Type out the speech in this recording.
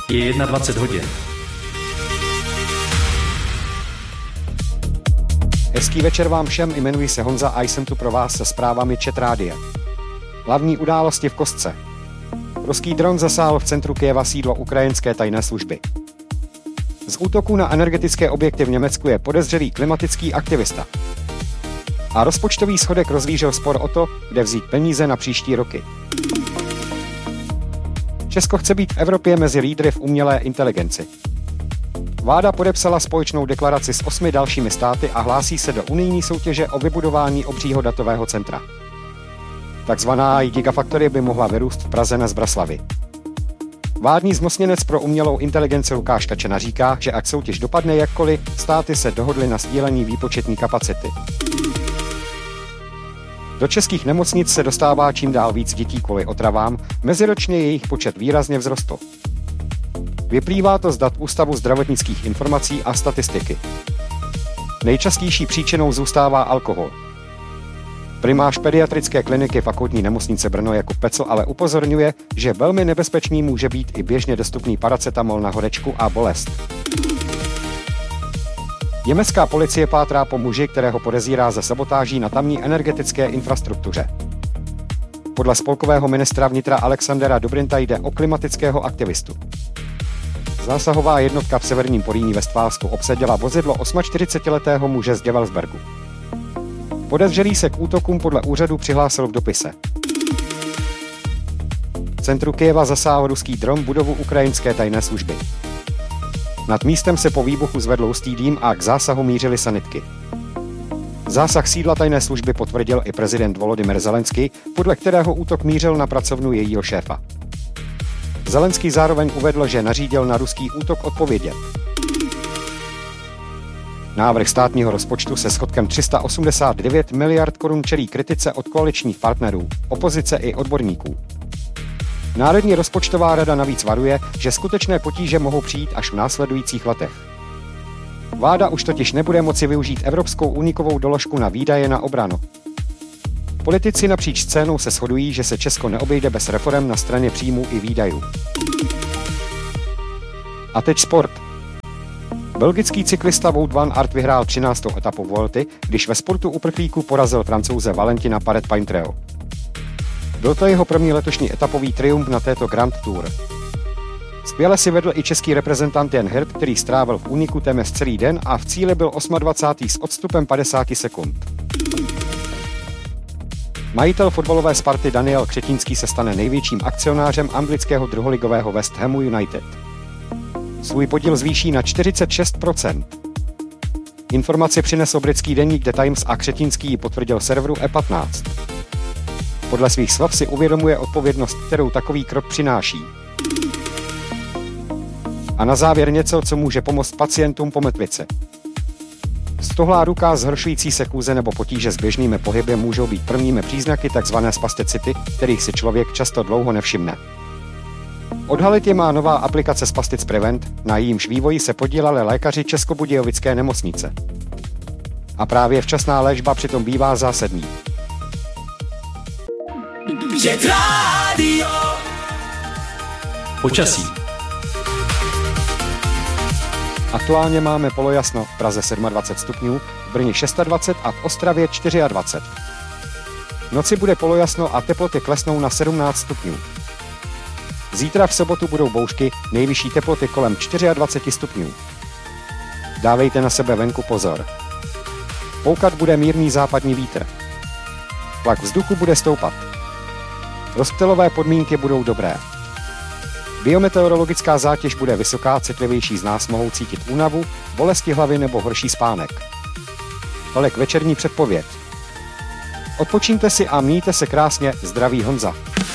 Je 21 hodin. Hezký večer vám všem, jmenuji se Honza a jsem tu pro vás se zprávami ČET Rádia. Hlavní události v kostce. Ruský dron zasáhl v centru Kyjeva sídlo ukrajinské tajné služby. Z útoku na energetické objekty v Německu je podezřelý klimatický aktivista. A rozpočtový schodek rozvířil spor o to, kde vzít peníze na příští roky. Česko chce být v Evropě mezi lídry v umělé inteligenci. Vláda podepsala společnou deklaraci s 8 dalšími státy a hlásí se do unijní soutěže o vybudování obřího datového centra. Takzvaná Gigafactory by mohla vyrůst v Praze na Zbraslavi. Vládní zmocněnec pro umělou inteligenci Lukáš Kačena říká, že ať soutěž dopadne jakkoliv, státy se dohodly na sdílení výpočetní kapacity. Do českých nemocnic se dostává čím dál víc dětí kvůli otravám, meziročně jejich počet výrazně vzrostl. Vyplývá to z dat Ústavu zdravotnických informací a statistiky. Nejčastější příčinou zůstává alkohol. Primář pediatrické kliniky Fakultní nemocnice Brno Jakub Pecl ale upozorňuje, že velmi nebezpečný může být i běžně dostupný paracetamol na horečku a bolest. Německá policie pátrá po muži, kterého podezírá ze sabotáží na tamní energetické infrastruktuře. Podle spolkového ministra vnitra Alexandera Dobrinta jde o klimatického aktivistu. Zásahová jednotka v severním Porýní Vestfálsku obsadila vozidlo 48letého muže z Gevelsbergu. Podezřelý se k útokům podle úřadu přihlásil v dopise. V centru Kyjeva zasáhl ruský dron budovu ukrajinské tajné služby. Nad místem se po výbuchu zvedl hustý dým a k zásahu mířily sanitky. Zásah sídla tajné služby potvrdil i prezident Volodymyr Zelenský, podle kterého útok mířil na pracovnu jejího šéfa. Zelenský zároveň uvedl, že nařídil na ruský útok odpovědět. Návrh státního rozpočtu se schodkem 389 miliard korun čelí kritice od koaličních partnerů, opozice i odborníků. Národní rozpočtová rada navíc varuje, že skutečné potíže mohou přijít až v následujících letech. Vláda už totiž nebude moci využít evropskou únikovou doložku na výdaje na obranu. Politici napříč scénou se shodují, že se Česko neobejde bez reforem na straně příjmů i výdajů. A teď sport. Belgický cyklista Wout van Aert vyhrál 13. etapu Vuelty, když ve sportu uprchlíků porazil Francouze Valentina Paret-Pintreho. Byl to jeho první letošní etapový triumf na této Grand Tour. Skvěle si vedl i český reprezentant Jan Hirt, který strávil v úniku téměř celý den a v cíli byl 28. s odstupem 50 sekund. Majitel fotbalové Sparty Daniel Křetínský se stane největším akcionářem anglického druholigového West Hamu United. Svůj podíl zvýší na 46%. Informaci přinesl britský deník The Times a Křetínský ji potvrdil serveru E15. Podle svých slov si uvědomuje odpovědnost, kterou takový krok přináší. A na závěr něco, co může pomoct pacientům po mrtvici. Stohlá ruka, zhoršující se chůze nebo potíže s běžnými pohyby můžou být prvními příznaky tzv. Spasticity, kterých si člověk často dlouho nevšimne. Odhalit je má nová aplikace Spastic Prevent, na jejímž vývoji se podíleli lékaři Českobudějovické nemocnice. A právě včasná léčba přitom bývá zásadní. Počasí. Aktuálně máme polojasno, v Praze 27 stupňů, v Brně 26 a v Ostravě 24. V noci bude polojasno a teploty klesnou na 17 stupňů. Zítra v sobotu budou bouřky, nejvyšší teploty kolem 24 stupňů. Dávejte na sebe venku pozor. Foukat bude mírný západní vítr. Tlak vzduchu bude stoupat. Rozptylové podmínky budou dobré. Biometeorologická zátěž bude vysoká, citlivější z nás mohou cítit únavu, bolesti hlavy nebo horší spánek. Tolik večerní předpověď. Odpočíňte si a mějte se krásně, zdraví Honza.